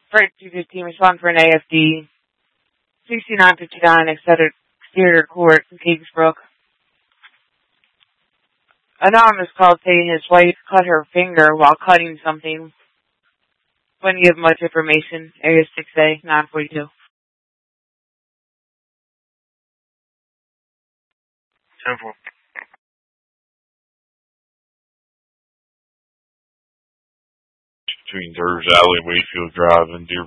Freight 215, respond for an AFD. 6959, exterior court in Kingsbrook. Anonymous called saying his wife cut her finger while cutting something. Wouldn't give much information. Area 6A, 942. 10-4. Between Durs Alley, Wakefield Drive, and Deer